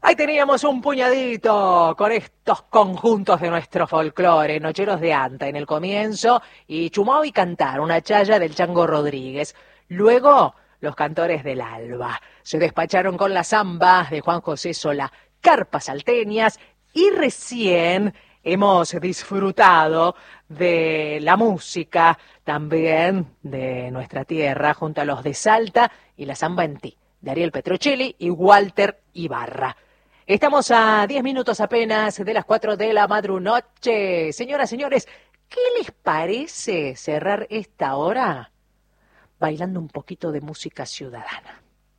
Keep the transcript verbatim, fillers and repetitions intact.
Ahí teníamos un puñadito con estos conjuntos de nuestro folclore, Nocheros de Anta en el comienzo, y Chumao y Cantar, una chaya del Chango Rodríguez. Luego, los Cantores del Alba. Se despacharon con las zambas de Juan José Solá, Carpas Salteñas, y recién hemos disfrutado de la música también de nuestra tierra, junto a los de Salta y la Zamba en Ti, de Ariel Petrocelli y Walter Ibarra. Estamos a diez minutos apenas de las cuatro de la madrunoche. Señoras, señores, ¿qué les parece cerrar esta hora bailando un poquito de música ciudadana?